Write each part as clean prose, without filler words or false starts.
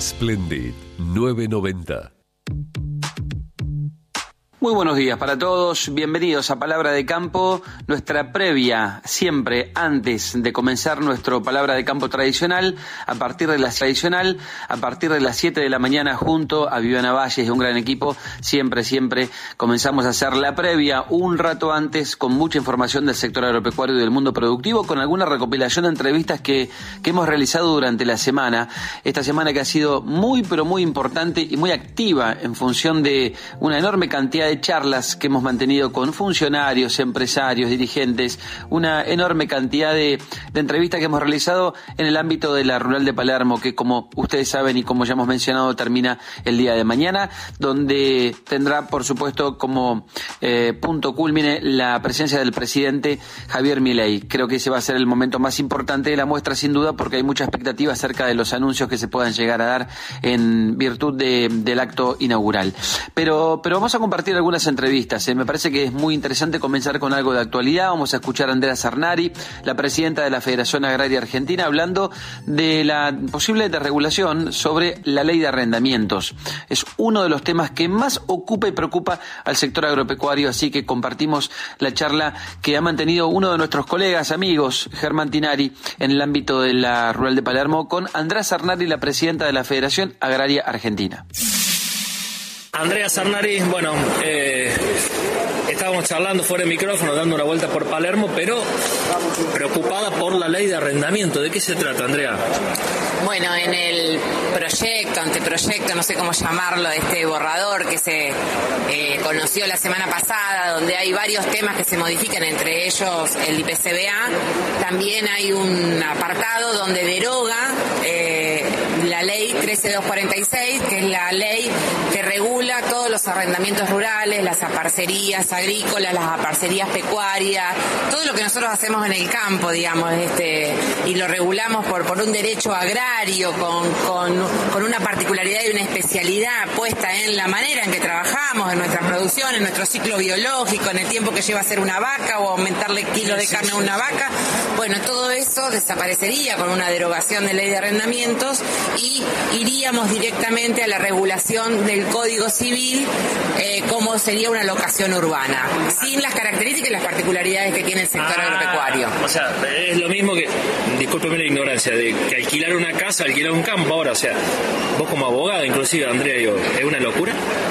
Splendid 990. Muy buenos días para todos, bienvenidos a Palabra de Campo, nuestra previa siempre antes de comenzar nuestro Palabra de Campo tradicional, a partir de las 7 de la mañana junto a Viviana Valles y un gran equipo, siempre comenzamos a hacer la previa un rato antes con mucha información del sector agropecuario y del mundo productivo, con alguna recopilación de entrevistas que hemos realizado durante la semana, esta semana que ha sido muy pero muy importante y muy activa en función de una enorme cantidad de charlas que hemos mantenido con funcionarios, empresarios, dirigentes, una enorme cantidad de entrevistas que hemos realizado en el ámbito de la Rural de Palermo, que como ustedes saben y como ya hemos mencionado termina el día de mañana, donde tendrá por supuesto como punto culmine la presencia del presidente Javier Milei. Creo que ese va a ser el momento más importante de la muestra sin duda, porque hay mucha expectativa acerca de los anuncios que se puedan llegar a dar en virtud del acto inaugural. Pero vamos a compartir algunas entrevistas. Me parece que es muy interesante comenzar con algo de actualidad. Vamos a escuchar a Andrea Sarnari, la presidenta de la Federación Agraria Argentina, hablando de la posible desregulación sobre la ley de arrendamientos. Es uno de los temas que más ocupa y preocupa al sector agropecuario, así que compartimos la charla que ha mantenido uno de nuestros colegas, amigos, Germán Tinari, en el ámbito de la Rural de Palermo, con Andrea Sarnari, la presidenta de la Federación Agraria Argentina. Andrea Sarnari, bueno, estábamos charlando fuera de micrófono, dando una vuelta por Palermo, pero preocupada por la ley de arrendamiento. ¿De qué se trata, Andrea? Bueno, en el anteproyecto, no sé cómo llamarlo, de este borrador que se conoció la semana pasada, donde hay varios temas que se modifican, entre ellos el IPCBA, también hay un apartado donde deroga la ley 13246, que es la ley que regula todos los arrendamientos rurales, las aparcerías agrícolas, las aparcerías pecuarias, todo lo que nosotros hacemos en el campo, digamos, y lo regulamos por un derecho agrario, con una particularidad y una especialidad puesta en la manera en que trabajamos, en nuestra producción, en nuestro ciclo biológico, en el tiempo que lleva a ser una vaca o aumentarle kilos de carne a una vaca. Bueno, todo eso desaparecería con una derogación de ley de arrendamientos y iríamos directamente a la regulación del Código Civil, como sería una locación urbana, sin las características y las particularidades que tiene el sector agropecuario. O sea, es lo mismo que, discúlpeme la ignorancia, de que alquilar una casa, alquilar un campo ahora, o sea, vos como abogada, inclusive, Andrea, digo, ¿es una locura?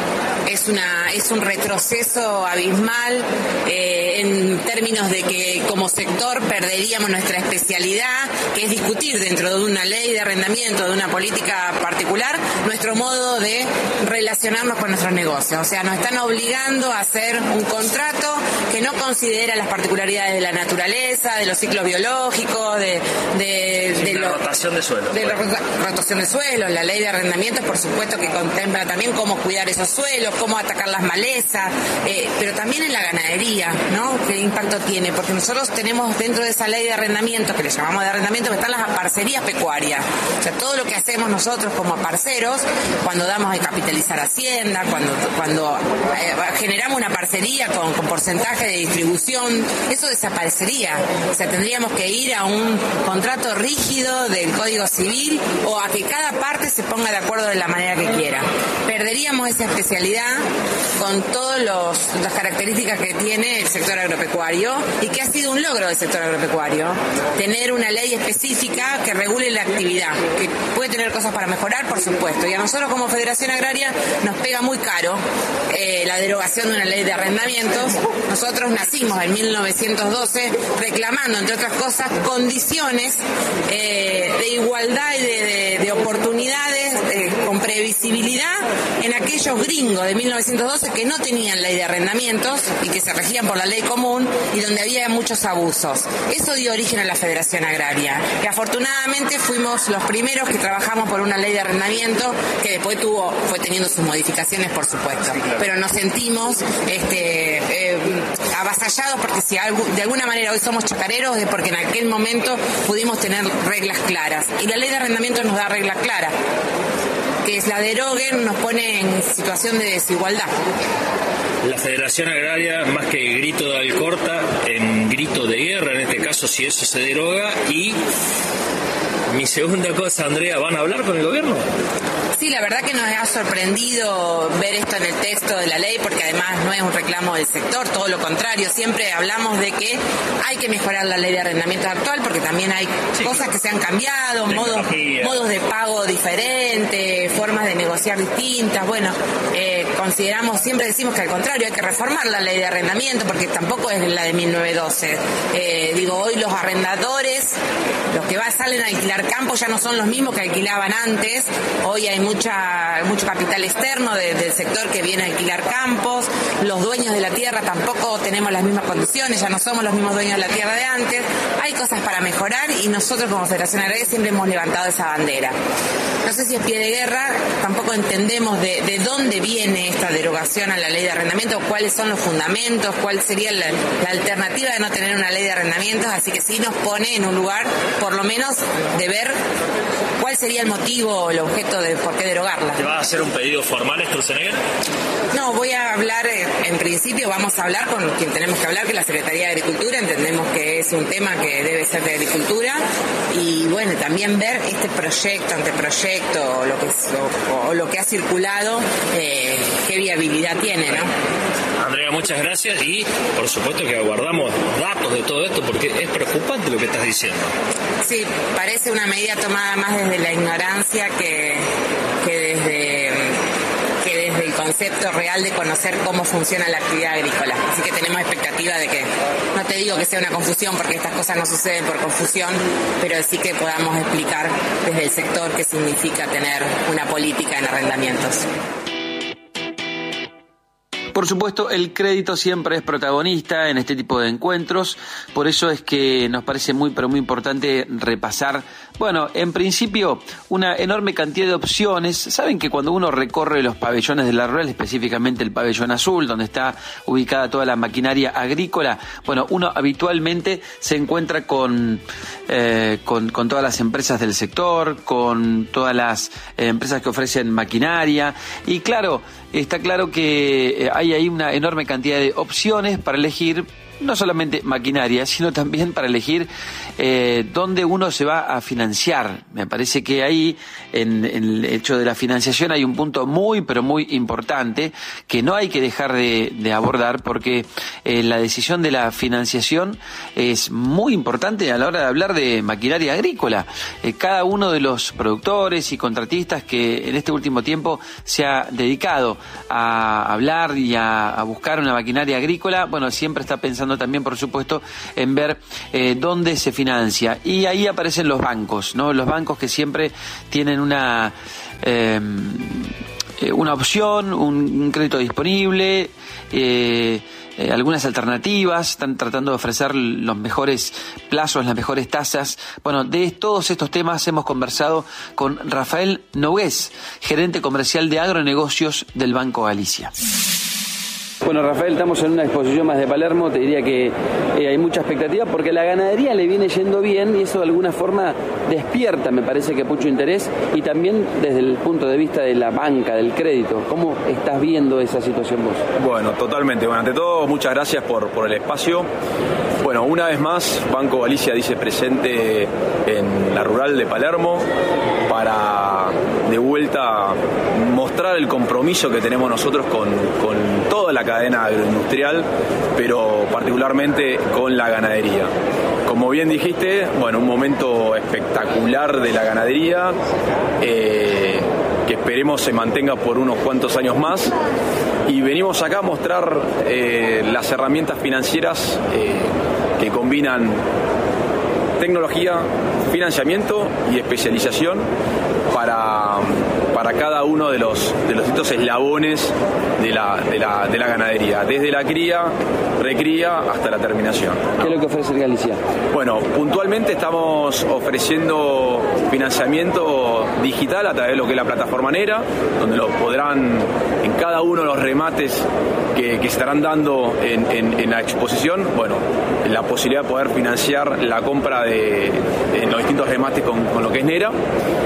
Es un retroceso abismal en términos de que como sector perderíamos nuestra especialidad, que es discutir dentro de una ley de arrendamiento, de una política particular, nuestro modo de relacionarnos con nuestros negocios. O sea, nos están obligando a hacer un contrato que no considera las particularidades de la naturaleza, de los ciclos biológicos, de la rotación de suelo. De la rotación de suelos. La ley de arrendamientos, por supuesto, que contempla también cómo cuidar esos suelos, cómo atacar las malezas, pero también en la ganadería, ¿no? ¿Qué impacto tiene? Porque nosotros tenemos dentro de esa ley de arrendamiento, que le llamamos de arrendamiento, que están las aparcerías pecuarias. O sea, todo lo que hacemos nosotros como parceros, cuando damos de capitalizar hacienda, cuando generamos una parcería con porcentaje de distribución, eso desaparecería. O sea, tendríamos que ir a un contrato rígido del Código Civil o a que cada parte se ponga de acuerdo de la manera que quiera. Perderíamos esa especialidad con todas las características que tiene el sector agropecuario y que ha sido un logro del sector agropecuario, tener una ley específica que regule la actividad, que puede tener cosas para mejorar, por supuesto, y a nosotros como Federación Agraria nos pega muy caro la derogación de una ley de arrendamientos. Nosotros nacimos en 1912 reclamando, entre otras cosas, condiciones de igualdad y de oportunidades con previsibilidad en aquellos gringos de 1912 que no tenían ley de arrendamientos y que se regían por la ley común y donde había muchos abusos. Eso dio origen a la Federación Agraria, que afortunadamente fuimos los primeros que trabajamos por una ley de arrendamiento que después fue teniendo sus modificaciones, por supuesto, pero nos sentimos avasallados porque si de alguna manera hoy somos chacareros es porque en aquel momento pudimos tener reglas claras y la ley de arrendamiento nos da reglas claras. Que la deroguen nos pone en situación de desigualdad. La Federación Agraria, más que grito de Alcorta, en grito de guerra, en este caso, si eso se deroga, y Mi segunda cosa, Andrea, ¿van a hablar con el gobierno? Sí, la verdad que nos ha sorprendido ver esto en el texto de la ley, porque además no es un reclamo del sector, todo lo contrario. Siempre hablamos de que hay que mejorar la ley de arrendamientos actual, porque también hay cosas que se han cambiado, modos de pago diferentes, formas de negociar distintas. Bueno, siempre decimos que al contrario, hay que reformar la ley de arrendamiento, porque tampoco es la de 1912. Hoy los arrendadores, los que salen a alquilar campos, ya no son los mismos que alquilaban antes. Hoy hay mucho capital externo del sector que viene a alquilar campos. Los dueños de la tierra tampoco tenemos las mismas condiciones, ya no somos los mismos dueños de la tierra de antes. Hay cosas para mejorar y nosotros como Federación Agraria siempre hemos levantado esa bandera. No sé si es pie de guerra, tampoco entendemos de dónde viene esta derogación a la ley de arrendamiento, cuáles son los fundamentos, cuál sería la alternativa de no tener una ley de arrendamientos, así que sí nos pone en un lugar, por lo menos, de ver cuál sería el motivo o el objeto de por qué derogarla. ¿Te va a hacer un pedido formal, Sturzenegger? No, voy a hablar, en principio vamos a hablar con quien tenemos que hablar, que es la Secretaría de Agricultura. Entendemos que es un tema que debe ser de Agricultura y bueno, también ver este anteproyecto o lo que ha circulado, qué viabilidad tiene, ¿no? Andrea, muchas gracias y por supuesto que aguardamos datos de todo esto porque es preocupante lo que estás diciendo. Sí, parece una medida tomada más desde la ignorancia que desde el concepto real de conocer cómo funciona la actividad agrícola. Así que tenemos expectativa de que, no te digo que sea una confusión porque estas cosas no suceden por confusión, pero sí que podamos explicar desde el sector qué significa tener una política en arrendamientos. Por supuesto, el crédito siempre es protagonista en este tipo de encuentros, por eso es que nos parece muy importante repasar, en principio, una enorme cantidad de opciones. Saben que cuando uno recorre los pabellones de la rural, específicamente el pabellón azul, donde está ubicada toda la maquinaria agrícola, uno habitualmente se encuentra con todas las empresas del sector, con todas las empresas que ofrecen maquinaria, y claro, está claro que hay ahí una enorme cantidad de opciones para elegir, no solamente maquinaria, sino también para elegir dónde uno se va a financiar. Me parece que ahí, en el hecho de la financiación, hay un punto muy importante que no hay que dejar de abordar, porque la decisión de la financiación es muy importante a la hora de hablar de maquinaria agrícola. Cada uno de los productores y contratistas que en este último tiempo se ha dedicado a hablar y a buscar una maquinaria agrícola, siempre está pensando también, por supuesto, en ver dónde se financia. Y ahí aparecen los bancos, ¿no? Los bancos que siempre tienen una opción, un crédito disponible, algunas alternativas, están tratando de ofrecer los mejores plazos, las mejores tasas. De todos estos temas hemos conversado con Rafael Nogués, gerente comercial de agronegocios del Banco Galicia. Rafael, estamos en una exposición más de Palermo. Te diría que hay mucha expectativa porque la ganadería le viene yendo bien y eso de alguna forma despierta, me parece que mucho interés, y también desde el punto de vista de la banca, del crédito. ¿Cómo estás viendo esa situación vos? Totalmente. Ante todo, muchas gracias por el espacio. Una vez más, Banco Galicia dice presente en la rural de Palermo para de vuelta mostrar el compromiso que tenemos nosotros con toda la cadena agroindustrial, pero particularmente con la ganadería. Como bien dijiste, un momento espectacular de la ganadería, que esperemos se mantenga por unos cuantos años más, y venimos acá a mostrar las herramientas financieras que combinan tecnología, financiamiento y especialización para cada uno de los distintos eslabones de la ganadería, desde la cría, recría hasta la terminación. ¿Qué es lo que ofrece Galicia? Puntualmente estamos ofreciendo financiamiento digital a través de lo que es la plataforma Nera, donde lo podrán en cada uno de los remates que se estarán dando en la exposición, la posibilidad de poder financiar la compra en los distintos remates con lo que es Nera,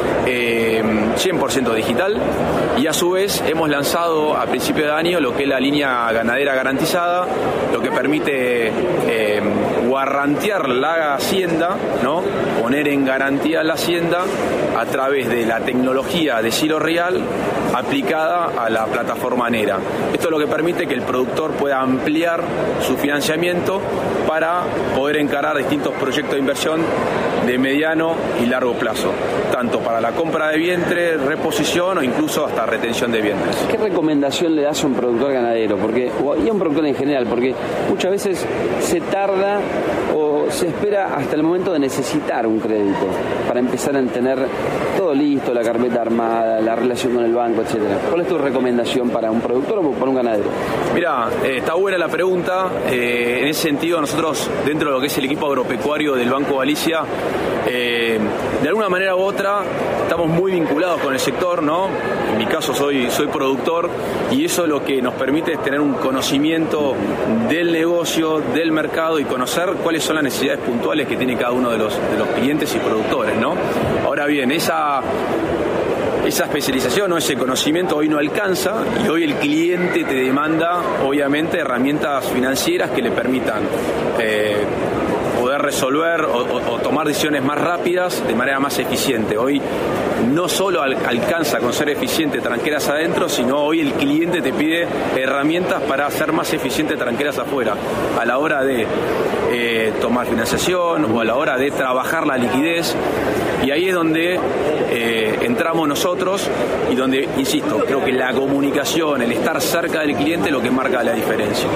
100% digital, y a su vez hemos lanzado a principio de año lo que es la línea ganadera garantizada, lo que permite guarantear la hacienda, ¿no? Poner en garantía la hacienda a través de la tecnología de Zero Real aplicada a la plataforma NERA. Esto es lo que permite que el productor pueda ampliar su financiamiento para poder encarar distintos proyectos de inversión de mediano y largo plazo, tanto para la compra de vientre, reposición o incluso hasta retención de vientres. ¿Qué recomendación le das a un productor ganadero? Y a un productor en general, porque muchas veces se tarda o se espera hasta el momento de necesitar un crédito para empezar a tener todo listo, la carpeta armada, la relación con el banco, etcétera. ¿Cuál es tu recomendación para un productor o para un ganadero? Mira, está buena la pregunta. En ese sentido, nosotros, dentro de lo que es el equipo agropecuario del Banco Galicia, de alguna manera u otra estamos muy vinculados con el sector, ¿no? En mi caso soy productor, y eso lo que nos permite es tener un conocimiento del negocio, del mercado, y conocer cuáles son las necesidades puntuales que tiene cada uno de los clientes y productores, ¿no? Ahora bien, esa especialización o ese conocimiento hoy no alcanza, y hoy el cliente te demanda obviamente herramientas financieras que le permitan poder resolver o tomar decisiones más rápidas de manera más eficiente. Hoy no solo alcanza con ser eficiente tranqueras adentro, sino hoy el cliente te pide herramientas para hacer más eficiente tranqueras afuera, a la hora de tomar financiación o a la hora de trabajar la liquidez. Y ahí es donde entramos nosotros, y donde, insisto, creo que la comunicación, el estar cerca del cliente es lo que marca la diferencia.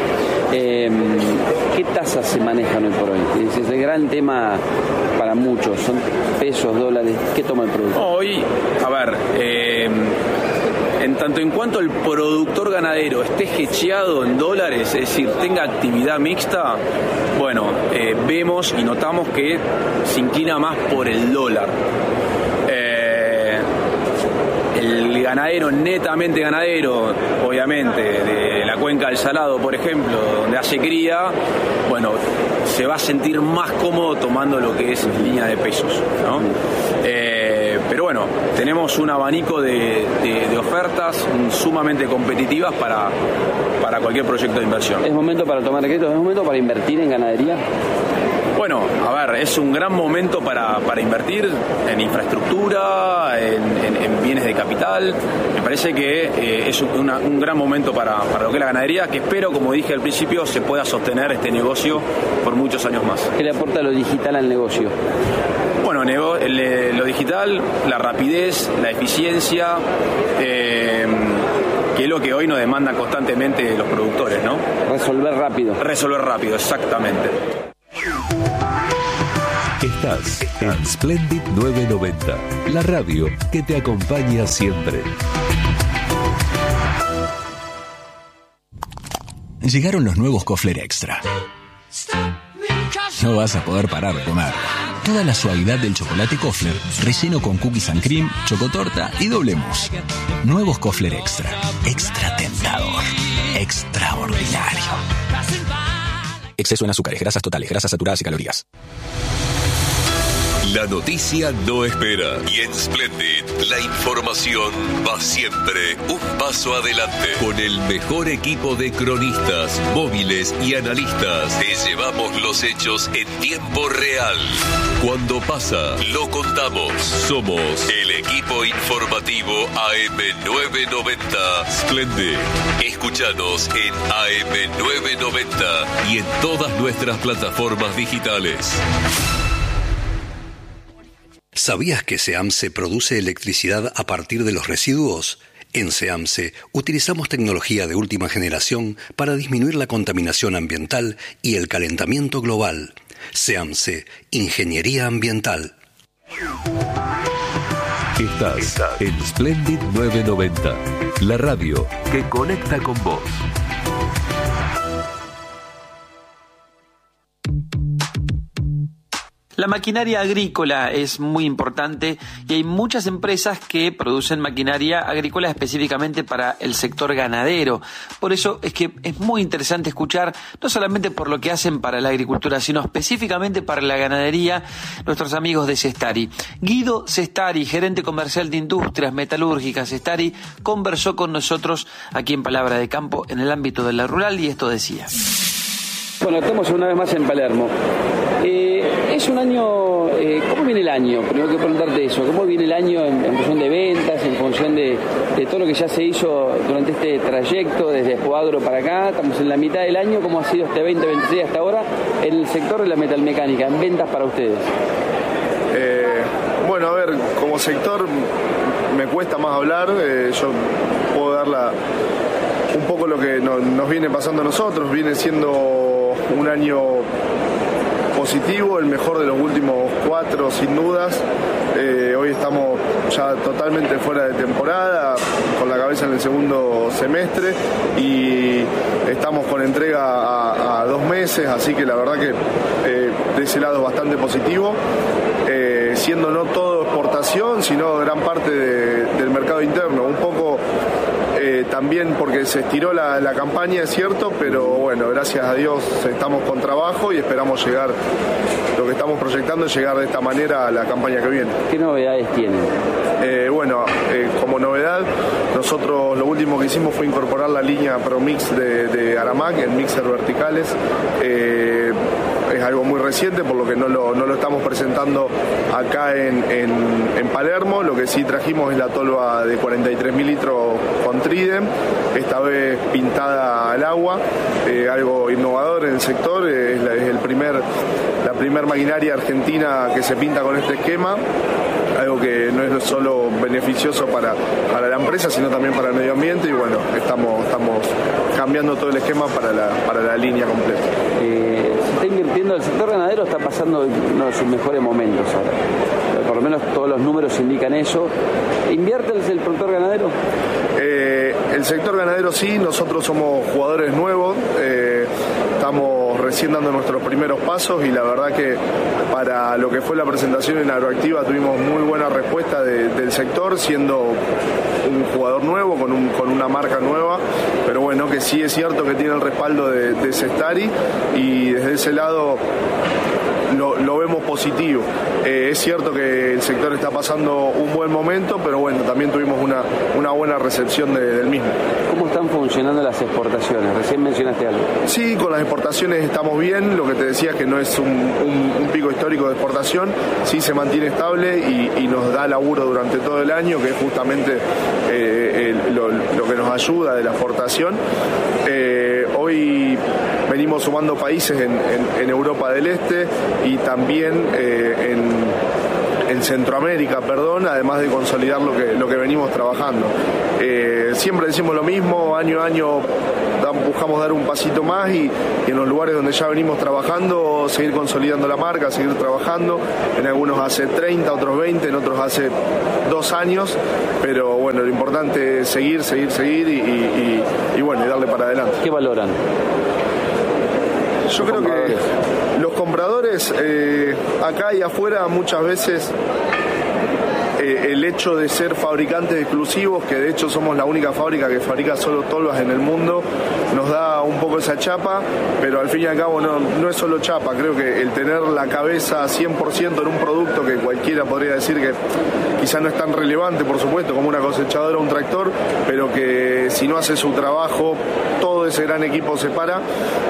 ¿Qué tasas se manejan hoy por hoy? Es el gran tema para muchos, son pesos, dólares. ¿Qué toma el productor? Hoy, a ver, en tanto en cuanto el productor ganadero esté hedgeado en dólares, es decir, tenga actividad mixta, bueno, vemos y notamos que se inclina más por el dólar. El ganadero, netamente ganadero, obviamente, de la cuenca del Salado, por ejemplo, donde hace cría, bueno, se va a sentir más cómodo tomando lo que es línea de pesos, ¿no? Pero bueno, tenemos un abanico de ofertas sumamente competitivas para cualquier proyecto de inversión. ¿Es momento para tomar créditos? ¿Es momento para invertir en ganadería? Bueno, a ver, es un gran momento para invertir en infraestructura, en bienes de capital. Me parece que es un gran momento para lo que es la ganadería, que espero, como dije al principio, se pueda sostener este negocio por muchos años más. ¿Qué le aporta lo digital al negocio? Bueno, lo digital, la rapidez, la eficiencia, que es lo que hoy nos demandan constantemente los productores, ¿no? Resolver rápido, exactamente. Estás en Splendid 990, la radio que te acompaña siempre. Llegaron los nuevos Kofler Extra. No vas a poder parar de comer. Toda la suavidad del chocolate Kofler, relleno con cookies and cream, chocotorta y doble mousse. Nuevos Kofler Extra. Extra tentador. Extraordinario. Exceso en azúcares, grasas totales, grasas saturadas y calorías. La noticia no espera, y en Splendid la información va siempre un paso adelante. Con el mejor equipo de cronistas, móviles y analistas, te llevamos los hechos en tiempo real. Cuando pasa, lo contamos. Somos el equipo informativo AM990 Splendid. Escúchanos en AM990 y en todas nuestras plataformas digitales. ¿Sabías que SEAMSE produce electricidad a partir de los residuos? En SEAMSE utilizamos tecnología de última generación para disminuir la contaminación ambiental y el calentamiento global. SEAMSE, Ingeniería Ambiental. Estás en Splendid 990, la radio que conecta con vos. La maquinaria agrícola es muy importante y hay muchas empresas que producen maquinaria agrícola específicamente para el sector ganadero. Por eso es que es muy interesante escuchar, no solamente por lo que hacen para la agricultura, sino específicamente para la ganadería, nuestros amigos de Sestari. Guido Sestari, gerente comercial de Industrias Metalúrgicas Sestari, conversó con nosotros aquí en Palabra de Campo en el ámbito de la rural y esto decía. Bueno, estamos una vez más en Palermo. Es un año, ¿cómo viene el año? Primero que preguntarte eso, ¿cómo viene el año en función de ventas, en función de todo lo que ya se hizo durante este trayecto desde Expoagro para acá? Estamos en la mitad del año, ¿cómo ha sido este 2023 hasta ahora en el sector de la metalmecánica, en ventas para ustedes? Bueno, a ver, como sector me cuesta más hablar, yo puedo dar un poco lo que nos viene pasando a nosotros, viene siendo un año positivo, el mejor de los últimos 4 sin dudas. Hoy estamos ya totalmente fuera de temporada, con la cabeza en el segundo semestre y estamos con entrega a 2 meses, así que la verdad que de ese lado es bastante positivo, siendo no todo exportación, sino gran parte del mercado interno, un poco también porque se estiró la campaña, es cierto, pero bueno, gracias a Dios estamos con trabajo y esperamos llegar, lo que estamos proyectando es llegar de esta manera a la campaña que viene. ¿Qué novedades tienen? Como novedad, nosotros lo último que hicimos fue incorporar la línea ProMix de Aramac en mixer verticales. Es algo muy reciente, por lo que no lo estamos presentando acá en Palermo. Lo que sí trajimos es la tolva de 43.000 litros con Tridem, esta vez pintada al agua, algo innovador en el sector, es la primer maquinaria argentina que se pinta con este esquema, algo que no es solo beneficioso para la empresa, sino también para el medio ambiente, y bueno, estamos cambiando todo el esquema para la línea completa. Se está invirtiendo, el sector ganadero está pasando uno de sus mejores momentos ahora. Por lo menos todos los números indican eso. ¿Invierte el productor ganadero? El sector ganadero sí, nosotros somos jugadores nuevos, estamos recién dando nuestros primeros pasos y la verdad que para lo que fue la presentación en Agroactiva tuvimos muy buena respuesta del sector, siendo un jugador nuevo, con una marca nueva, pero bueno, que sí es cierto que tiene el respaldo de Cestari y desde ese lado lo vemos positivo. Es cierto que el sector está pasando un buen momento, pero bueno, también tuvimos una buena recepción del mismo. ¿Cómo están funcionando las exportaciones? Recién mencionaste algo. Sí, con las exportaciones estamos bien, lo que te decía es que no es un pico histórico de exportación, sí se mantiene estable y nos da laburo durante todo el año, que es justamente lo que nos ayuda de la exportación. Hoy venimos sumando países en Europa del Este y también en Centroamérica, además de consolidar lo que venimos trabajando. Siempre decimos lo mismo, año a año buscamos dar un pasito más y en los lugares donde ya venimos trabajando, seguir consolidando la marca, seguir trabajando. En algunos hace 30, otros 20, en otros hace 2 años, pero bueno, lo importante es seguir y bueno, y darle para adelante. ¿Qué valoran? Yo creo que los compradores acá y afuera muchas veces el hecho de ser fabricantes exclusivos, que de hecho somos la única fábrica que fabrica solo tolvas en el mundo, nos da un poco esa chapa, pero al fin y al cabo no es solo chapa. Creo que el tener la cabeza 100% en un producto que cualquiera podría decir que quizá no es tan relevante, por supuesto, como una cosechadora o un tractor, pero que si no hace su trabajo, todo ese gran equipo se para,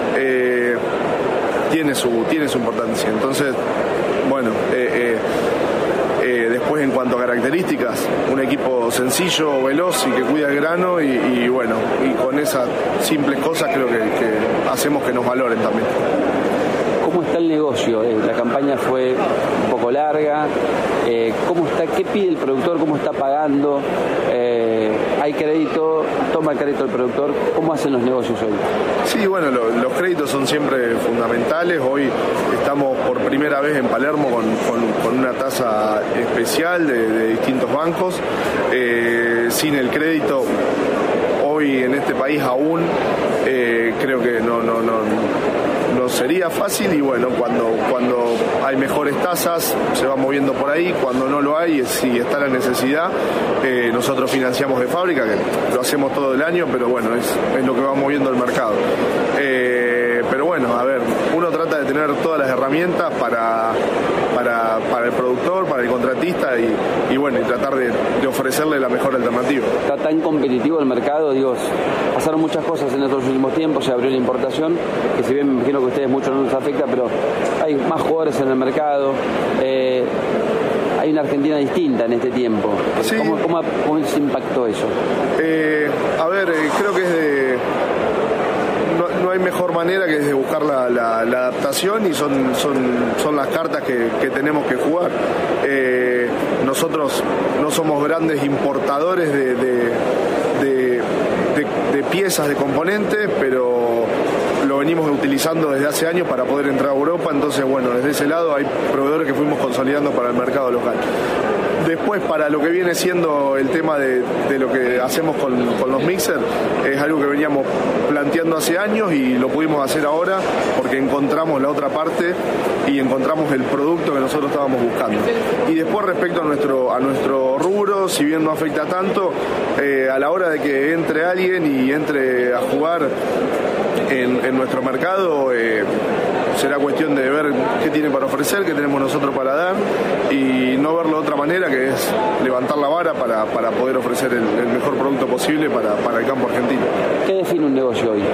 tiene su importancia. Entonces, bueno, después en cuanto a características, un equipo sencillo, veloz y que cuida el grano y bueno, y con esas simples cosas creo que hacemos que nos valoren también. ¿Cómo está el negocio? La campaña fue un poco larga. ¿Cómo está? ¿Qué pide el productor? ¿Cómo está pagando? ¿Hay crédito? ¿Toma el crédito el productor? ¿Cómo hacen los negocios hoy? Sí, bueno, los créditos son siempre fundamentales. Hoy estamos por primera vez en Palermo con una tasa especial de distintos bancos. Sin el crédito, hoy en este país aún creo que no sería fácil y bueno, cuando hay mejores tasas se va moviendo por ahí, cuando no lo hay, si está la necesidad, nosotros financiamos de fábrica, que lo hacemos todo el año, pero bueno, es lo que va moviendo el mercado. Pero bueno, a ver, uno trata de tener todas las herramientas para para el productor, para el contratista y bueno, y tratar de ofrecerle la mejor alternativa. Está tan competitivo el mercado, digo, pasaron muchas cosas en estos últimos tiempos, se abrió la importación, que si bien me imagino que a ustedes mucho no les afecta, pero hay más jugadores en el mercado, hay una Argentina distinta en este tiempo. Sí. ¿Cómo se impactó eso? Creo que no hay mejor manera que desde buscar la adaptación y son las cartas que tenemos que jugar. Nosotros no somos grandes importadores de piezas, de componentes, pero lo venimos utilizando desde hace años para poder entrar a Europa, entonces bueno, desde ese lado hay proveedores que fuimos consolidando para el mercado local. Después, para lo que viene siendo el tema de lo que hacemos con los mixers, es algo que veníamos planteando hace años y lo pudimos hacer ahora porque encontramos la otra parte y encontramos el producto que nosotros estábamos buscando. Y después, respecto a nuestro rubro, si bien no afecta tanto, a la hora de que entre alguien y entre a jugar en nuestro mercado, será cuestión de ver qué tiene para ofrecer, qué tenemos nosotros para dar y no verlo de otra manera, que es levantar la vara para poder ofrecer el mejor producto posible para el campo argentino. ¿Qué define un negocio hoy?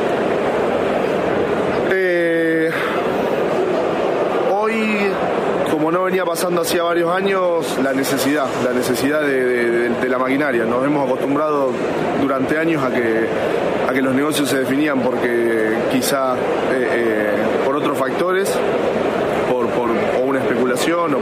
Hoy, como no venía pasando hacía varios años, la necesidad de la maquinaria. Nos hemos acostumbrado durante años a que los negocios se definían porque quizá por otros factores, por una especulación o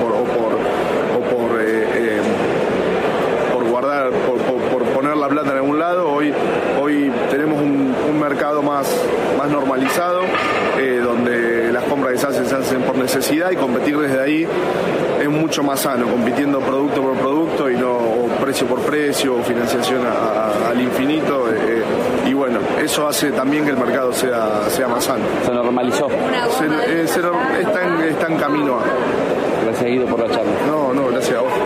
por guardar, por poner la plata en algún lado. Hoy tenemos un mercado más normalizado, donde las compras que se hacen por necesidad y competir desde ahí es mucho más sano, compitiendo producto por producto y no precio por precio o financiación al infinito. Y bueno, eso hace también que el mercado sea más sano. ¿Se normalizó? Está en camino a... Gracias, Guido, por la charla. No, gracias a vos.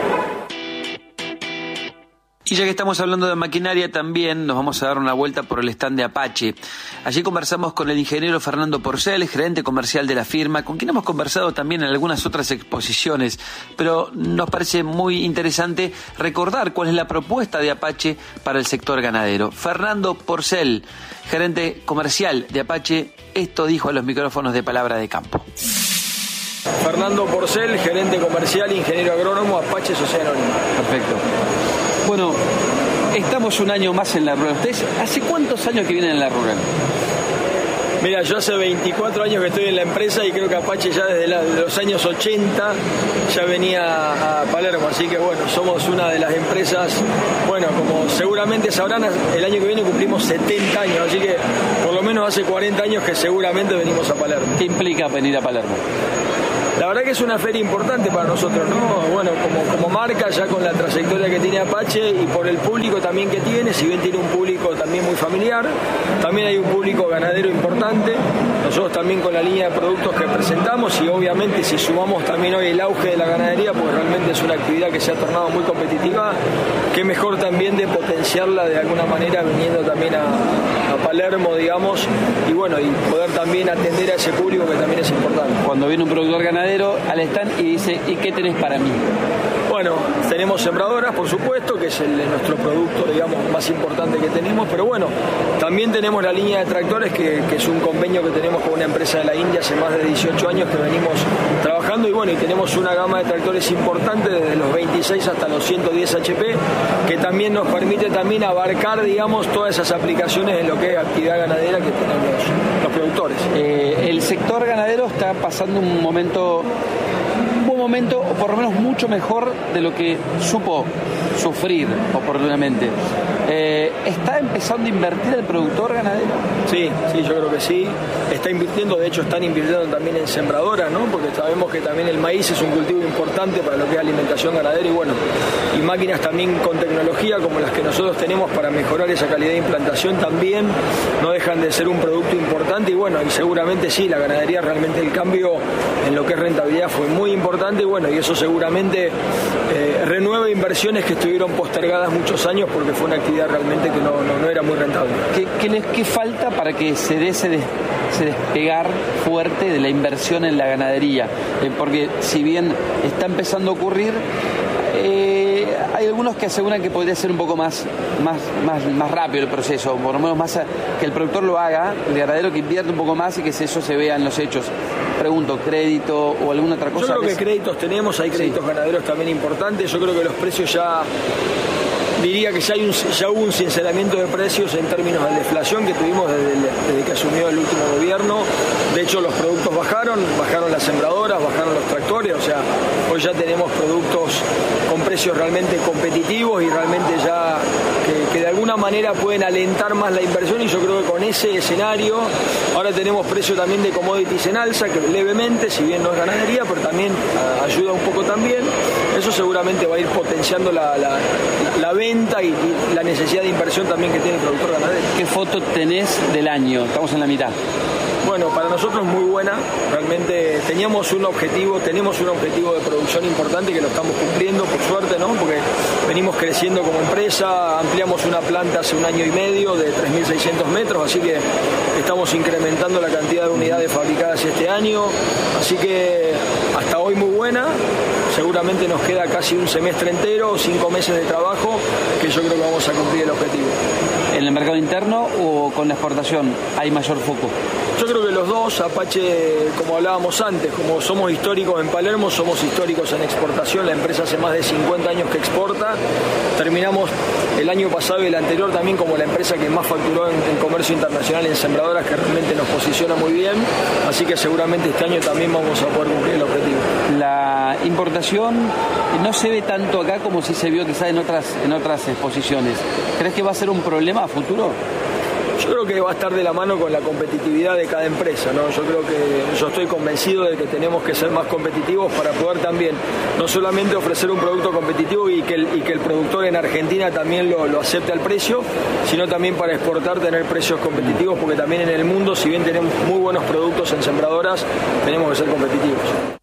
Y ya que estamos hablando de maquinaria, también nos vamos a dar una vuelta por el stand de Apache. Allí conversamos con el ingeniero Fernando Porcel, gerente comercial de la firma, con quien hemos conversado también en algunas otras exposiciones, pero nos parece muy interesante recordar cuál es la propuesta de Apache para el sector ganadero. Fernando Porcel, gerente comercial de Apache, esto dijo a los micrófonos de Palabra de Campo. Fernando Porcel, gerente comercial, ingeniero agrónomo, Apache Sociedad Anónima. Perfecto. Bueno, estamos un año más en la rural. ¿Ustedes hace cuántos años que vienen en la rural? Mira, yo hace 24 años que estoy en la empresa y creo que Apache ya desde los años 80 ya venía a Palermo, así que bueno, somos una de las empresas, bueno, como seguramente sabrán, el año que viene cumplimos 70 años, así que por lo menos hace 40 años que seguramente venimos a Palermo. ¿Qué implica venir a Palermo? La verdad que es una feria importante para nosotros, ¿no? Bueno, como marca, ya con la trayectoria que tiene Apache y por el público también que tiene, si bien tiene un público también muy familiar, también hay un público ganadero importante. Nosotros también con la línea de productos que presentamos y obviamente si sumamos también hoy el auge de la ganadería, pues realmente es una actividad que se ha tornado muy competitiva, qué mejor también de potenciarla de alguna manera viniendo también a Palermo, digamos, y bueno, y poder también atender a ese público que también es importante. Cuando viene un productor ganadero al stand y dice, ¿y qué tenés para mí? Bueno, tenemos sembradoras, por supuesto, que es nuestro producto, digamos, más importante que tenemos, pero bueno, también tenemos la línea de tractores, que es un convenio que tenemos con una empresa de la India hace más de 18 años que venimos trabajando, y bueno, y tenemos una gama de tractores importante, desde los 26 hasta los 110 HP, que también nos permite también abarcar, digamos, todas esas aplicaciones en lo que es actividad ganadera que tenemos los productores. El sector ganadero está pasando un buen momento, o por lo menos mucho mejor de lo que supo sufrir oportunamente. ¿Está empezando a invertir el productor ganadero? Sí, yo creo que sí. Está invirtiendo, de hecho están invirtiendo también en sembradoras, ¿no? Porque sabemos que también el maíz es un cultivo importante para lo que es alimentación ganadera y bueno, y máquinas también con tecnología como las que nosotros tenemos para mejorar esa calidad de implantación también no dejan de ser un producto importante y bueno, y seguramente sí, la ganadería realmente el cambio en lo que es rentabilidad fue muy importante y bueno, y eso seguramente renueva inversiones que estuvieron postergadas muchos años porque fue una actividad actividad realmente que no era muy rentable. ¿Qué falta para que se dé ese despegar fuerte de la inversión en la ganadería? Porque si bien está empezando a ocurrir, hay algunos que aseguran que podría ser un poco más rápido el proceso, por lo menos más que el productor lo haga, el ganadero que invierta un poco más y que eso se vea en los hechos. Pregunto, ¿crédito o alguna otra cosa? Yo creo que créditos tenemos, hay créditos ganaderos también importantes. Yo creo que los precios diría que ya hubo un sinceramiento de precios en términos de deflación que tuvimos desde que asumió el último gobierno. De hecho, los productos bajaron las sembradoras, bajaron los tractores, o sea, hoy ya tenemos productos con precios realmente competitivos y realmente ya que de alguna manera pueden alentar más la inversión, y yo creo que con ese escenario ahora tenemos precio también de commodities en alza, que levemente, si bien no es ganadería, pero también ayuda un poco también. Eso seguramente va a ir potenciando la venta y la necesidad de inversión también que tiene el productor ganadero. ¿Qué foto tenés del año? Estamos en la mitad. Bueno, para nosotros muy buena, realmente tenemos un objetivo de producción importante que lo estamos cumpliendo, por suerte, ¿no? Porque venimos creciendo como empresa, ampliamos una planta hace 1 año y medio de 3.600 metros, así que estamos incrementando la cantidad de unidades fabricadas este año, así que hasta hoy muy buena. Seguramente nos queda casi un semestre entero, 5 meses de trabajo, que yo creo que vamos a cumplir el objetivo. ¿En el mercado interno o con la exportación hay mayor foco? Yo creo que los dos. Apache, como hablábamos antes, como somos históricos en Palermo, somos históricos en exportación. La empresa hace más de 50 años que exporta. Terminamos el año pasado y el anterior también como la empresa que más facturó en comercio internacional en sembradoras, que realmente nos posiciona muy bien. Así que seguramente este año también vamos a poder cumplir el objetivo. La importación no se ve tanto acá como si se vio quizás en otras exposiciones. ¿Crees que va a ser un problema a futuro? Yo creo que va a estar de la mano con la competitividad de cada empresa, ¿no? Yo estoy convencido de que tenemos que ser más competitivos para poder también no solamente ofrecer un producto competitivo y que el productor en Argentina también lo acepte al precio, sino también para exportar tener precios competitivos, porque también en el mundo, si bien tenemos muy buenos productos en sembradoras, tenemos que ser competitivos.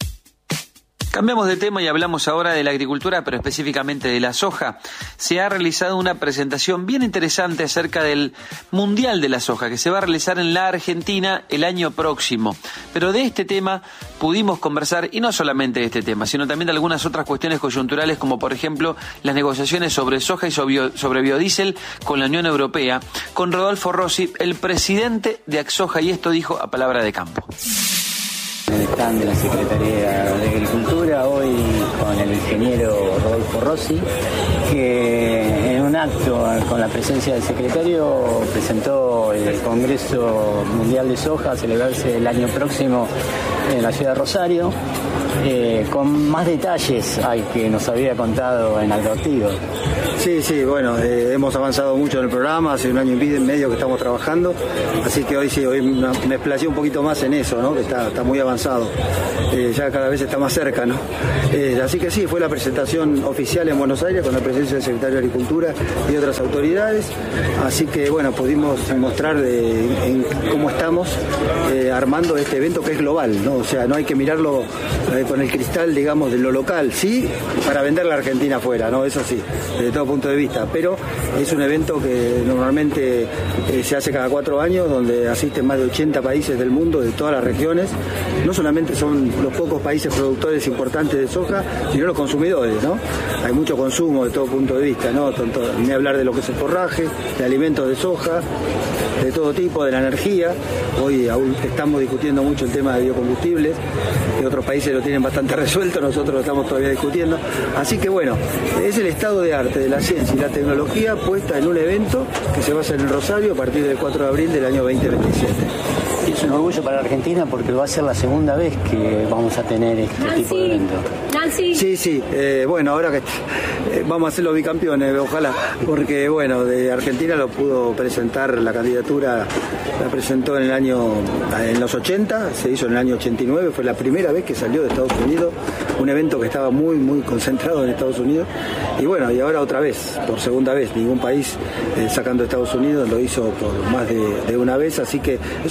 Cambiamos de tema y hablamos ahora de la agricultura, pero específicamente de la soja. Se ha realizado una presentación bien interesante acerca del Mundial de la Soja, que se va a realizar en la Argentina el año próximo. Pero de este tema pudimos conversar, y no solamente de este tema, sino también de algunas otras cuestiones coyunturales, como por ejemplo las negociaciones sobre soja y sobre biodiesel con la Unión Europea, con Rodolfo Rossi, el presidente de Axoja, y esto dijo a Palabra de Campo. En el stand de la Secretaría de Agricultura, hoy con el ingeniero Rodolfo Rossi, que en un acto con la presencia del secretario presentó el Congreso Mundial de Soja a celebrarse el año próximo en la ciudad de Rosario, con más detalles al que nos había contado en Agroactivo. Sí, bueno, hemos avanzado mucho en el programa, hace 1 año y medio que estamos trabajando, así que hoy me explayé un poquito más en eso, ¿no? Que está muy avanzado, ya cada vez está más cerca, ¿no? Así que sí, fue la presentación oficial en Buenos Aires con la presencia del secretario de Agricultura y otras autoridades, así que bueno, pudimos mostrar en cómo estamos armando este evento que es global, ¿no? O sea, no hay que mirarlo con el cristal, digamos, de lo local, sí, para vender la Argentina afuera, ¿no? Eso sí, desde todo punto de vista, pero es un evento que normalmente se hace cada 4 años, donde asisten más de 80 países del mundo, de todas las regiones. No solamente son los pocos países productores importantes de soja, sino los consumidores, ¿no? Hay mucho consumo de todo punto de vista, ¿no? Ni hablar de lo que es el forraje, de alimentos de soja, de todo tipo, de la energía. Hoy aún estamos discutiendo mucho el tema de biocombustibles, que otros países lo tienen bastante resuelto, nosotros lo estamos todavía discutiendo. Así que bueno, es el estado de arte de la ciencia y la tecnología puesta en un evento que se va a hacer en Rosario a partir del 4 de abril del año 2027. Es un orgullo para la Argentina porque va a ser la segunda vez que vamos a tener este tipo de evento. Sí, bueno, ahora que vamos a ser los bicampeones, ojalá, porque bueno, de Argentina lo pudo presentar la candidatura, la presentó en los 80, se hizo en el año 89, fue la primera vez que salió de Estados Unidos, un evento que estaba muy, muy concentrado en Estados Unidos, y bueno, y ahora otra vez, por segunda vez, ningún país sacando Estados Unidos lo hizo por más de una vez, así que es una gran responsabilidad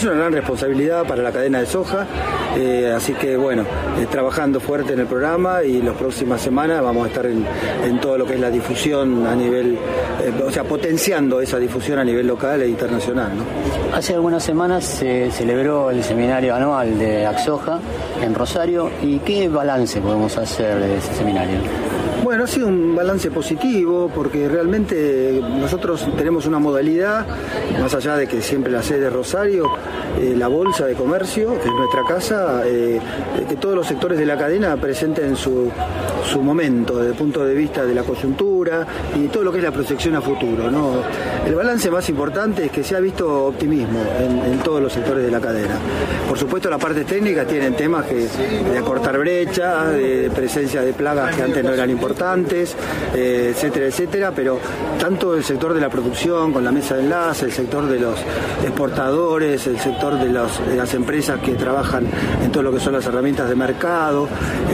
responsabilidad para la cadena de soja, así que bueno, trabajando fuerte en el programa y las próximas semanas vamos a estar en todo lo que es la difusión a nivel, potenciando esa difusión a nivel local e internacional, ¿no? Hace algunas semanas se celebró el seminario anual de Axoja en Rosario. ¿Y qué balance podemos hacer de ese seminario? Bueno, ha sido un balance positivo porque realmente nosotros tenemos una modalidad, más allá de que siempre la sede de Rosario, la Bolsa de Comercio, que es nuestra casa, que todos los sectores de la cadena presenten su momento desde el punto de vista de la coyuntura y todo lo que es la proyección a futuro, ¿no? El balance más importante es que se ha visto optimismo en todos los sectores de la cadena. Por supuesto, la parte técnica tienen temas de acortar brecha, de presencia de plagas que antes no eran importantes, etcétera, etcétera, pero tanto el sector de la producción con la mesa de enlace, el sector de los exportadores, el sector de las empresas que trabajan en todo lo que son las herramientas de mercado,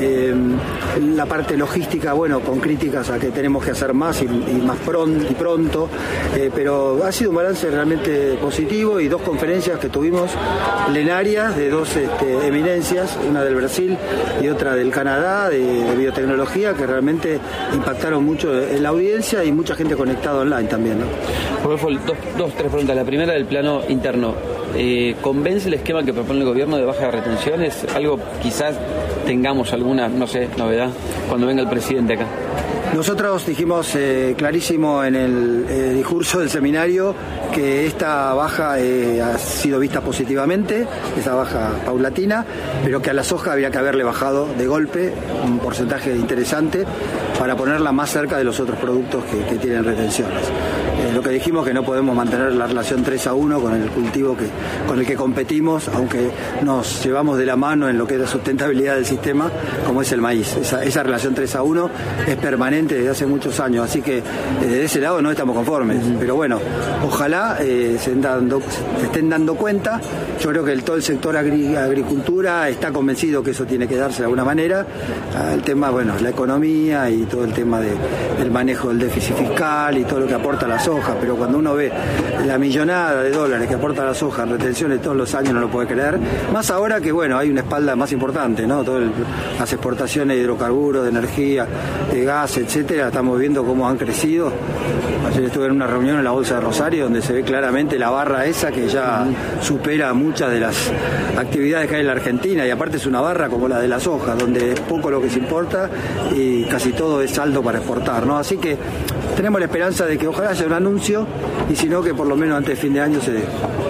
la parte logística, bueno, con críticas a que tenemos que hacer más y más pronto, pero ha sido un balance realmente positivo y 2 conferencias que tuvimos plenarias de 2 eminencias, una del Brasil y otra del Canadá, de biotecnología, que realmente impactaron mucho en la audiencia y mucha gente conectada online también, ¿no? Rodolfo, tres preguntas. La primera del plano interno. ¿Convence el esquema que propone el gobierno de baja de retenciones? Algo quizás tengamos alguna, novedad cuando venga el presidente acá. Nosotros dijimos clarísimo en el discurso del seminario que esta baja ha sido vista positivamente, esa baja paulatina, pero que a la soja había que haberle bajado de golpe un porcentaje interesante para ponerla más cerca de los otros productos que tienen retenciones. Lo que dijimos que no podemos mantener la relación 3-1 con el cultivo con el que competimos, aunque nos llevamos de la mano en lo que es la sustentabilidad del sistema, como es el maíz. Esa relación 3-1 es permanente desde hace muchos años, así que de ese lado no estamos conformes. Pero bueno, ojalá se estén dando cuenta. Yo creo que todo el sector agricultura está convencido que eso tiene que darse de alguna manera. El tema, bueno, la economía y todo el tema del manejo del déficit fiscal y todo lo que aporta la soja, pero cuando uno ve la millonada de dólares que aporta la soja en retenciones todos los años no lo puede creer, más ahora que bueno, hay una espalda más importante, ¿no? Las exportaciones de hidrocarburos, de energía, de gas, etcétera, estamos viendo cómo han crecido. Ayer estuve en una reunión en la Bolsa de Rosario donde se ve claramente la barra esa que ya supera muchas de las actividades que hay en la Argentina, y aparte es una barra como la de la soja, donde es poco lo que se importa y casi todo es saldo para exportar, ¿no? Así que tenemos la esperanza de que ojalá sea un anuncio y si no, que por lo menos antes de fin de año se dé.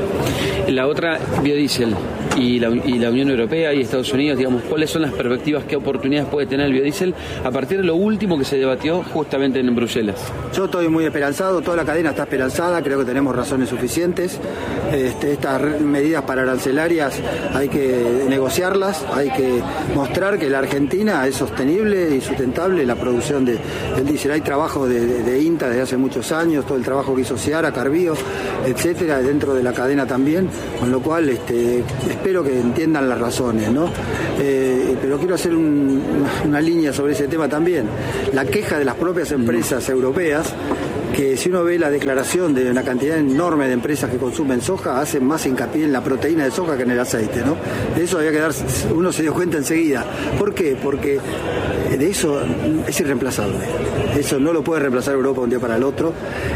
La otra, biodiesel y la Unión Europea y Estados Unidos, digamos, ¿cuáles son las perspectivas, qué oportunidades puede tener el biodiesel a partir de lo último que se debatió justamente en Bruselas? Yo estoy muy esperanzado, toda la cadena está esperanzada, creo que tenemos razones suficientes. Estas medidas pararancelarias hay que negociarlas, hay que mostrar que la Argentina es sostenible y sustentable la producción del diésel. Hay trabajo de INTA desde hace muchos años, todo el trabajo que hizo Seara, Carbío, etcétera, dentro de la cadena también, con lo cual espero que entiendan las razones, ¿no? Pero quiero hacer una línea sobre ese tema también. La queja de las propias empresas europeas, que si uno ve la declaración de una cantidad enorme de empresas que consumen soja, hacen más hincapié en la proteína de soja que en el aceite, ¿no? De eso había que uno se dio cuenta enseguida. ¿Por qué? Porque de eso es irreemplazable. Eso no lo puede reemplazar Europa un día para el otro.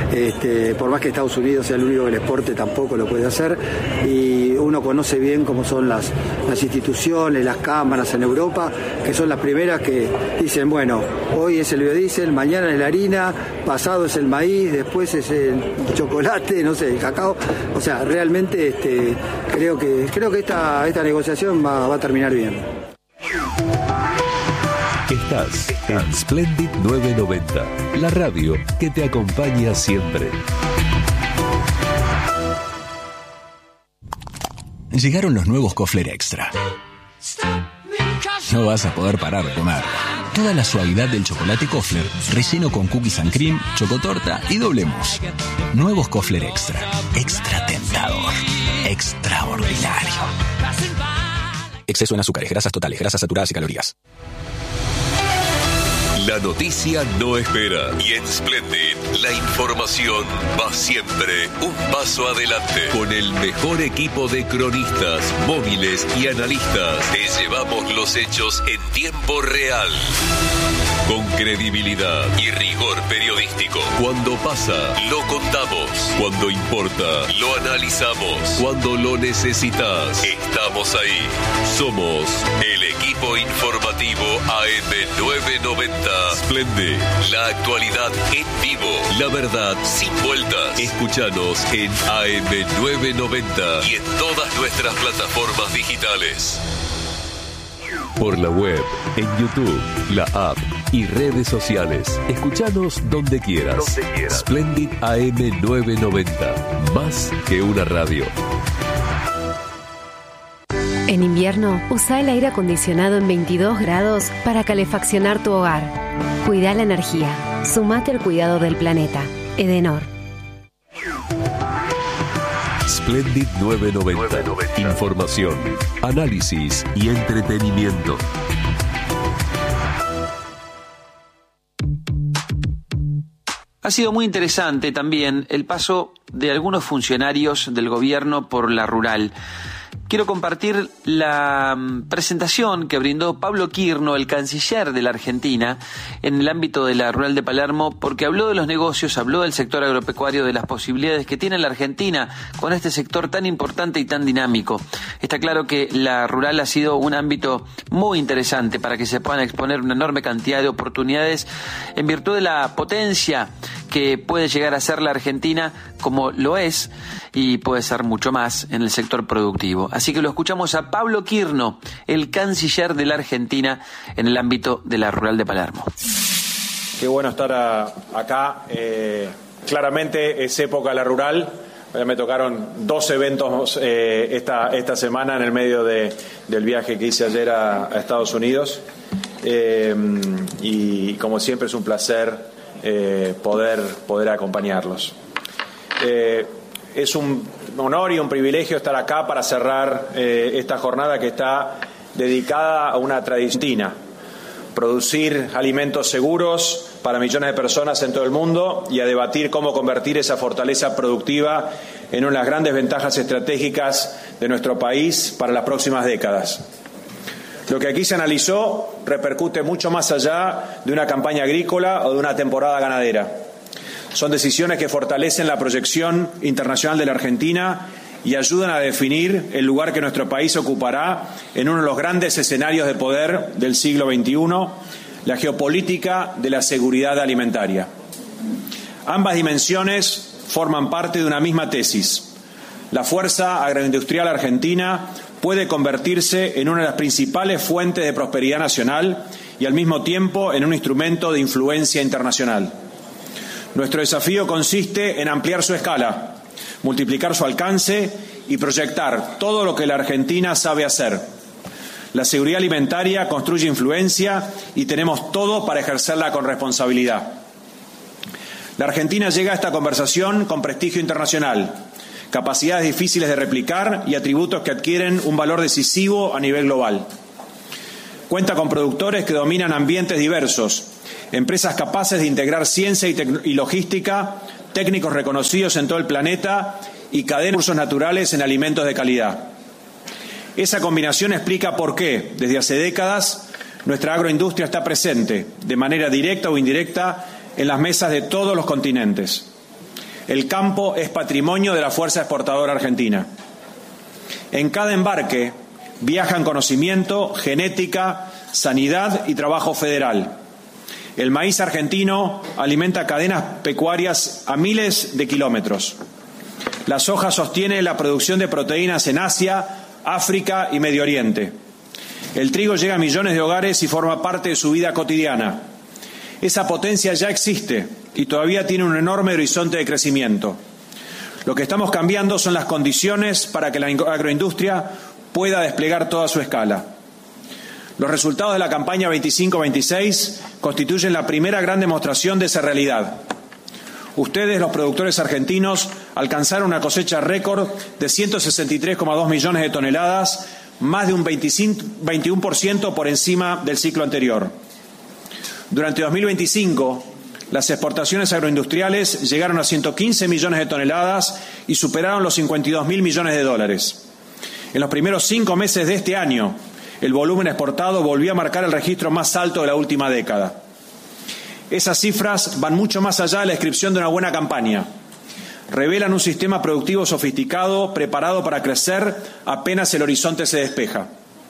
Por más que Estados Unidos sea el único que le exporte, tampoco lo puede hacer. Y uno conoce bien cómo son las instituciones, las cámaras en Europa, que son las primeras que dicen, bueno, hoy es el biodiesel, mañana es la harina, pasado es el maíz, después es el chocolate, no sé, el cacao. O sea, realmente creo que esta negociación va a terminar bien. Estás en Splendid 990, la radio que te acompaña siempre. Llegaron los nuevos Kofler Extra. No vas a poder parar de comer. Toda la suavidad del chocolate Kofler, relleno con cookies and cream, chocotorta y doble mousse. Nuevos Kofler Extra. Extra tentador. Extraordinario. Exceso en azúcares, grasas totales, grasas saturadas y calorías. La noticia no espera y en Splendid la información va siempre un paso adelante. Con el mejor equipo de cronistas, móviles y analistas, te llevamos los hechos en tiempo real. Con credibilidad y rigor periodístico. Cuando pasa, lo contamos. Cuando importa, lo analizamos. Cuando lo necesitas, estamos ahí. Somos el equipo informativo AM990. Splendid, la actualidad en vivo. La verdad sin vueltas. Escúchanos en AM990 y en todas nuestras plataformas digitales. Por la web, en YouTube, la app y redes sociales. Escúchanos donde quieras. Splendid AM990. Más que una radio. En invierno, usa el aire acondicionado en 22 grados para calefaccionar tu hogar. Cuida la energía. Sumate al cuidado del planeta. Edenor. Splendid 990. Información, análisis y entretenimiento. Ha sido muy interesante también el paso de algunos funcionarios del gobierno por la rural. Quiero compartir la presentación que brindó Pablo Quirno, el canciller de la Argentina, en el ámbito de la rural de Palermo, porque habló de los negocios, habló del sector agropecuario, de las posibilidades que tiene la Argentina con este sector tan importante y tan dinámico. Está claro que la rural ha sido un ámbito muy interesante para que se puedan exponer una enorme cantidad de oportunidades en virtud de la potencia que puede llegar a ser la Argentina, como lo es, y puede ser mucho más en el sector productivo. Así que lo escuchamos a Pablo Quirno, el canciller de la Argentina en el ámbito de la rural de Palermo. Qué bueno estar acá. Claramente es época la rural. Me tocaron 2 eventos esta semana en el medio del viaje que hice ayer a Estados Unidos. Y como siempre es un placer poder acompañarlos. Es un honor y un privilegio estar acá para cerrar esta jornada que está dedicada a una tradición: producir alimentos seguros para millones de personas en todo el mundo y a debatir cómo convertir esa fortaleza productiva en una de las grandes ventajas estratégicas de nuestro país para las próximas décadas. Lo que aquí se analizó repercute mucho más allá de una campaña agrícola o de una temporada ganadera. Son decisiones que fortalecen la proyección internacional de la Argentina y ayudan a definir el lugar que nuestro país ocupará en uno de los grandes escenarios de poder del siglo XXI, la geopolítica de la seguridad alimentaria. Ambas dimensiones forman parte de una misma tesis. La fuerza agroindustrial argentina puede convertirse en una de las principales fuentes de prosperidad nacional y al mismo tiempo en un instrumento de influencia internacional. Nuestro desafío consiste en ampliar su escala, multiplicar su alcance y proyectar todo lo que la Argentina sabe hacer. La seguridad alimentaria construye influencia y tenemos todo para ejercerla con responsabilidad. La Argentina llega a esta conversación con prestigio internacional, capacidades difíciles de replicar y atributos que adquieren un valor decisivo a nivel global. Cuenta con productores que dominan ambientes diversos, empresas capaces de integrar ciencia y logística, técnicos reconocidos en todo el planeta y cadenas de recursos naturales en alimentos de calidad. Esa combinación explica por qué, desde hace décadas, nuestra agroindustria está presente, de manera directa o indirecta, en las mesas de todos los continentes. El campo es patrimonio de la fuerza exportadora argentina. En cada embarque viajan conocimiento, genética, sanidad y trabajo federal. El maíz argentino alimenta cadenas pecuarias a miles de kilómetros. La soja sostiene la producción de proteínas en Asia, África y Medio Oriente. El trigo llega a millones de hogares y forma parte de su vida cotidiana. Esa potencia ya existe y todavía tiene un enorme horizonte de crecimiento. Lo que estamos cambiando son las condiciones para que la agroindustria pueda desplegar toda su escala. Los resultados de la campaña 25-26 constituyen la primera gran demostración de esa realidad. Ustedes, los productores argentinos, alcanzaron una cosecha récord de 163,2 millones de toneladas, más de un 21% por encima del ciclo anterior. Durante 2025, las exportaciones agroindustriales llegaron a 115 millones de toneladas y superaron los 52.000 millones de dólares. En los primeros 5 meses de este año, el volumen exportado volvió a marcar el registro más alto de la última década. Esas cifras van mucho más allá de la descripción de una buena campaña. Revelan un sistema productivo sofisticado, preparado para crecer apenas el horizonte se despeja.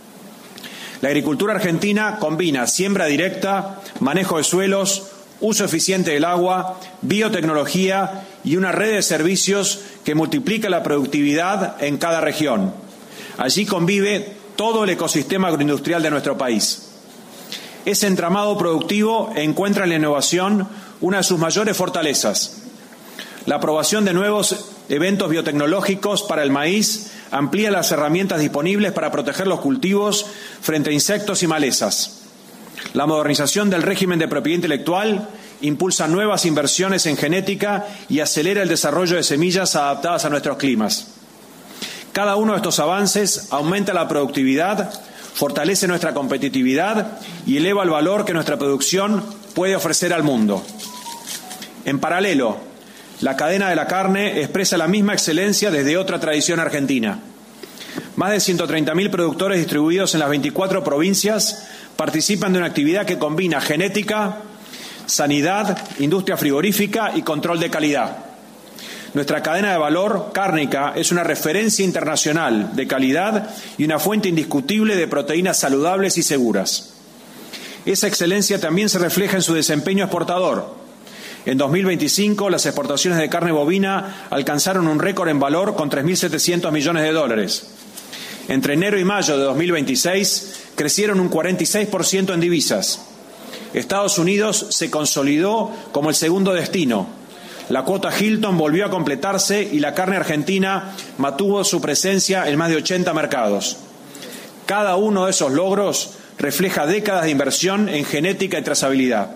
La agricultura argentina combina siembra directa, manejo de suelos, uso eficiente del agua, biotecnología y una red de servicios que multiplica la productividad en cada región. Allí convive todo el ecosistema agroindustrial de nuestro país. Ese entramado productivo encuentra en la innovación una de sus mayores fortalezas. La aprobación de nuevos eventos biotecnológicos para el maíz amplía las herramientas disponibles para proteger los cultivos frente a insectos y malezas. La modernización del régimen de propiedad intelectual impulsa nuevas inversiones en genética y acelera el desarrollo de semillas adaptadas a nuestros climas. Cada uno de estos avances aumenta la productividad, fortalece nuestra competitividad y eleva el valor que nuestra producción puede ofrecer al mundo. En paralelo, la cadena de la carne expresa la misma excelencia desde otra tradición argentina. Más de 130.000 productores distribuidos en las 24 provincias participan de una actividad que combina genética, sanidad, industria frigorífica y control de calidad. Nuestra cadena de valor cárnica es una referencia internacional de calidad y una fuente indiscutible de proteínas saludables y seguras. Esa excelencia también se refleja en su desempeño exportador. En 2025, las exportaciones de carne bovina alcanzaron un récord en valor con 3.700 millones de dólares. Entre enero y mayo de 2026, crecieron un 46% en divisas. Estados Unidos se consolidó como el segundo destino. La cuota Hilton volvió a completarse y la carne argentina mantuvo su presencia en más de 80 mercados. Cada uno de esos logros refleja décadas de inversión en genética y trazabilidad.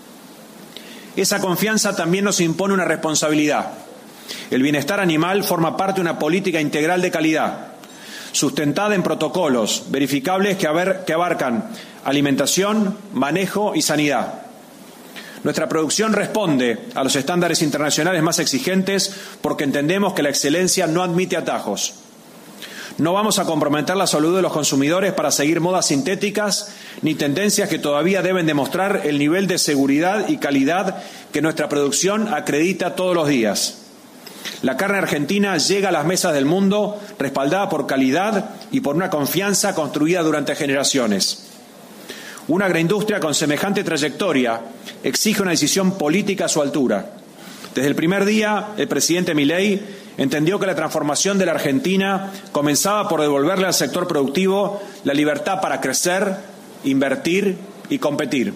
Esa confianza también nos impone una responsabilidad. El bienestar animal forma parte de una política integral de calidad, sustentada en protocolos verificables que abarcan alimentación, manejo y sanidad. Nuestra producción responde a los estándares internacionales más exigentes porque entendemos que la excelencia no admite atajos. No vamos a comprometer la salud de los consumidores para seguir modas sintéticas ni tendencias que todavía deben demostrar el nivel de seguridad y calidad que nuestra producción acredita todos los días. La carne argentina llega a las mesas del mundo respaldada por calidad y por una confianza construida durante generaciones. Una agroindustria con semejante trayectoria exige una decisión política a su altura. Desde el primer día, el presidente Milei entendió que la transformación de la Argentina comenzaba por devolverle al sector productivo la libertad para crecer, invertir y competir.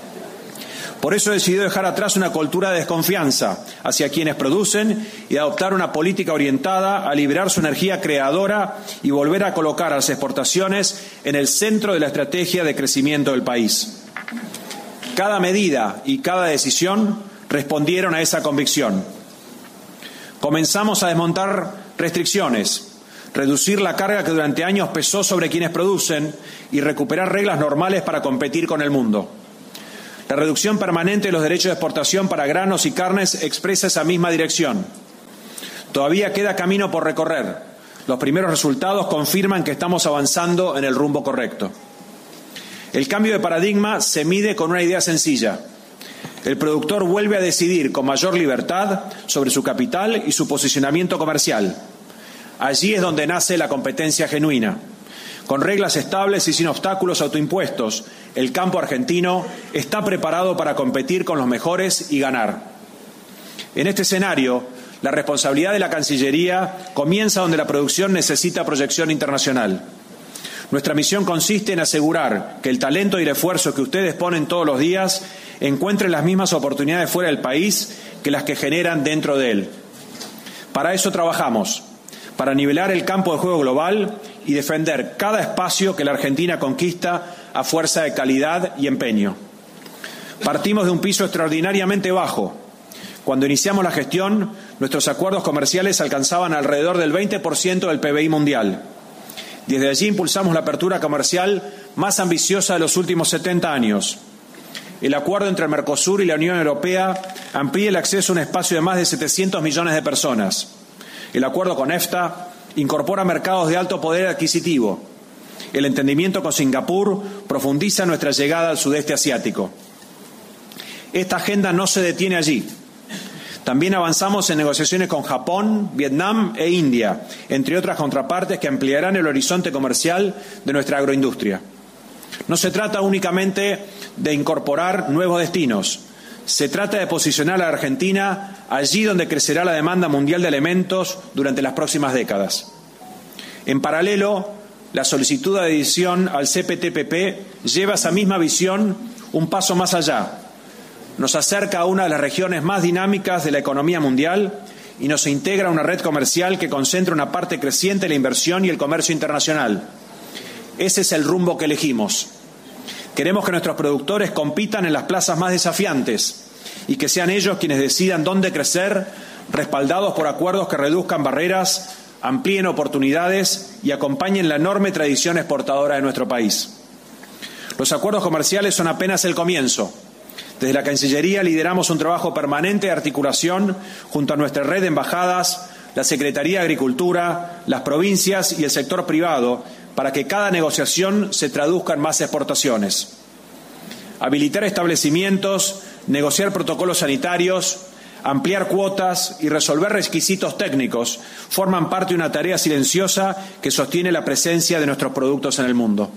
Por eso decidió dejar atrás una cultura de desconfianza hacia quienes producen y adoptar una política orientada a liberar su energía creadora y volver a colocar a las exportaciones en el centro de la estrategia de crecimiento del país. Cada medida y cada decisión respondieron a esa convicción. Comenzamos a desmontar restricciones, reducir la carga que durante años pesó sobre quienes producen y recuperar reglas normales para competir con el mundo. La reducción permanente de los derechos de exportación para granos y carnes expresa esa misma dirección. Todavía queda camino por recorrer. Los primeros resultados confirman que estamos avanzando en el rumbo correcto. El cambio de paradigma se mide con una idea sencilla. El productor vuelve a decidir con mayor libertad sobre su capital y su posicionamiento comercial. Allí es donde nace la competencia genuina. Con reglas estables y sin obstáculos autoimpuestos, el campo argentino está preparado para competir con los mejores y ganar. En este escenario, la responsabilidad de la Cancillería comienza donde la producción necesita proyección internacional. Nuestra misión consiste en asegurar que el talento y el esfuerzo que ustedes ponen todos los días encuentren las mismas oportunidades fuera del país que las que generan dentro de él. Para eso trabajamos, para nivelar el campo de juego global y defender cada espacio que la Argentina conquista a fuerza de calidad y empeño. Partimos de un piso extraordinariamente bajo. Cuando iniciamos la gestión, nuestros acuerdos comerciales alcanzaban alrededor del 20% del PBI mundial. Desde allí impulsamos la apertura comercial más ambiciosa de los últimos 70 años. el acuerdo entre el Mercosur y la Unión Europea amplía el acceso a un espacio de más de 700 millones de personas. El acuerdo con EFTA incorpora mercados de alto poder adquisitivo. El entendimiento con Singapur profundiza nuestra llegada al sudeste asiático. Esta agenda no se detiene allí. También avanzamos en negociaciones con Japón, Vietnam e India, entre otras contrapartes que ampliarán el horizonte comercial de nuestra agroindustria. No se trata únicamente de incorporar nuevos destinos. Se trata de posicionar a la Argentina allí donde crecerá la demanda mundial de alimentos durante las próximas décadas. En paralelo, la solicitud de adhesión al CPTPP lleva esa misma visión un paso más allá. Nos acerca a una de las regiones más dinámicas de la economía mundial y nos integra a una red comercial que concentra una parte creciente de la inversión y el comercio internacional. Ese es el rumbo que elegimos. Queremos que nuestros productores compitan en las plazas más desafiantes y que sean ellos quienes decidan dónde crecer, respaldados por acuerdos que reduzcan barreras, amplíen oportunidades y acompañen la enorme tradición exportadora de nuestro país. Los acuerdos comerciales son apenas el comienzo. Desde la Cancillería lideramos un trabajo permanente de articulación junto a nuestra red de embajadas, la Secretaría de Agricultura, las provincias y el sector privado para que cada negociación se traduzca en más exportaciones. Habilitar establecimientos, negociar protocolos sanitarios, ampliar cuotas y resolver requisitos técnicos forman parte de una tarea silenciosa que sostiene la presencia de nuestros productos en el mundo.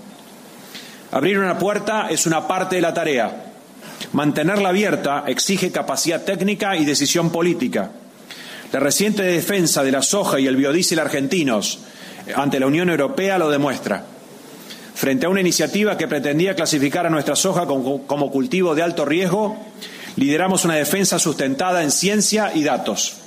Abrir una puerta es una parte de la tarea. Mantenerla abierta exige capacidad técnica y decisión política. La reciente defensa de la soja y el biodiesel argentinos ante la Unión Europea lo demuestra. Frente a una iniciativa que pretendía clasificar a nuestra soja como cultivo de alto riesgo, lideramos una defensa sustentada en ciencia y datos.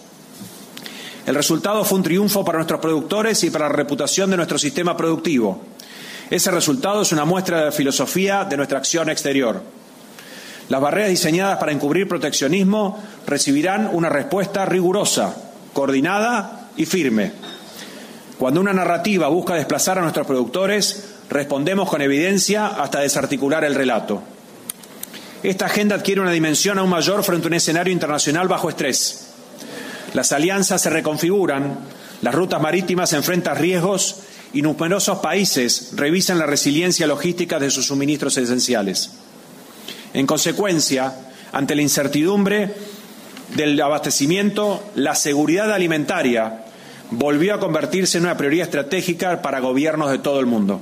El resultado fue un triunfo para nuestros productores y para la reputación de nuestro sistema productivo. Ese resultado es una muestra de la filosofía de nuestra acción exterior. Las barreras diseñadas para encubrir proteccionismo recibirán una respuesta rigurosa, coordinada y firme. Cuando una narrativa busca desplazar a nuestros productores, respondemos con evidencia hasta desarticular el relato. Esta agenda adquiere una dimensión aún mayor frente a un escenario internacional bajo estrés. Las alianzas se reconfiguran, las rutas marítimas enfrentan riesgos y numerosos países revisan la resiliencia logística de sus suministros esenciales. En consecuencia, ante la incertidumbre del abastecimiento, la seguridad alimentaria volvió a convertirse en una prioridad estratégica para gobiernos de todo el mundo.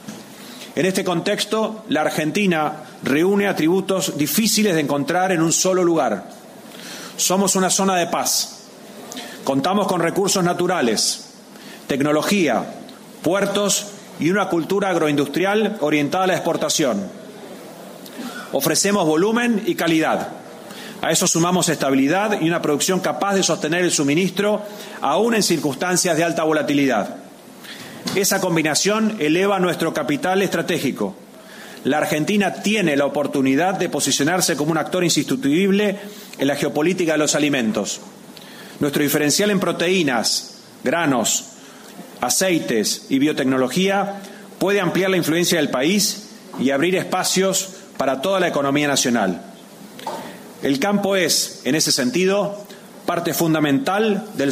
En este contexto, la Argentina reúne atributos difíciles de encontrar en un solo lugar. Somos una zona de paz. Contamos con recursos naturales, tecnología, puertos y una cultura agroindustrial orientada a la exportación. Ofrecemos volumen y calidad. A eso sumamos estabilidad y una producción capaz de sostener el suministro aún en circunstancias de alta volatilidad. Esa combinación eleva nuestro capital estratégico. La Argentina tiene la oportunidad de posicionarse como un actor insustituible en la geopolítica de los alimentos. Nuestro diferencial en proteínas, granos, aceites y biotecnología puede ampliar la influencia del país y abrir espacios para toda la economía nacional. El campo es, en ese sentido, parte fundamental del